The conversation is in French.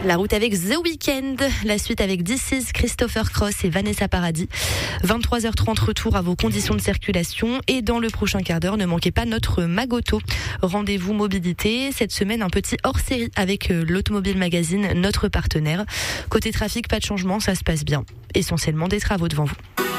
La route avec The Weeknd, la suite avec This Is, Christopher Cross et Vanessa Paradis. 23h30 retour à vos conditions de circulation et dans le prochain quart d'heure, ne manquez pas notre Magoto. Rendez-vous mobilité, cette semaine un petit hors-série avec l'Automobile Magazine, notre partenaire. Côté trafic, pas de changement, ça se passe bien. Essentiellement des travaux devant vous.